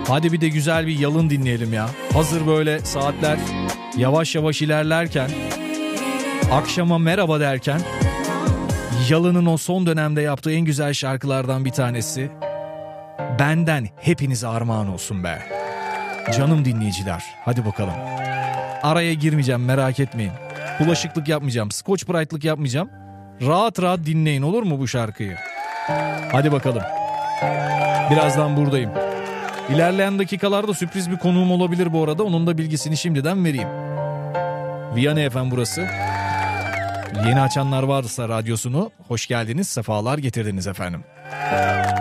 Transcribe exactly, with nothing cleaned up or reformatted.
Hadi bir de güzel bir Yalın dinleyelim ya. Hazır böyle saatler yavaş yavaş ilerlerken, akşama merhaba derken, Yalın'ın o son dönemde yaptığı en güzel şarkılardan bir tanesi. Benden hepinize armağan olsun be. Canım dinleyiciler, hadi bakalım. Araya girmeyeceğim, merak etmeyin. Bulaşıklık yapmayacağım, Scotch Brite'lık yapmayacağım. Rahat rahat dinleyin, olur mu bu şarkıyı? Hadi bakalım. Birazdan buradayım. İlerleyen dakikalarda sürpriz bir konuğum olabilir bu arada. Onun da bilgisini şimdiden vereyim. Viyana F M burası. Yeni açanlar varsa radyosunu, hoş geldiniz, sefalar getirdiniz efendim.